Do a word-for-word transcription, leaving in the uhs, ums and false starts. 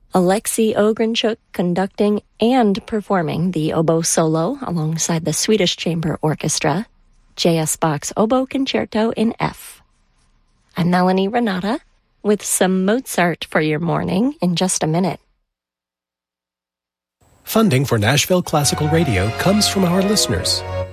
Alexei Ogrenchuk conducting and performing the oboe solo alongside the Swedish Chamber Orchestra, J S. Bach's Oboe Concerto in F. I'm Melanie Renata with some Mozart for your morning in just a minute. Funding for Nashville Classical Radio comes from our listeners,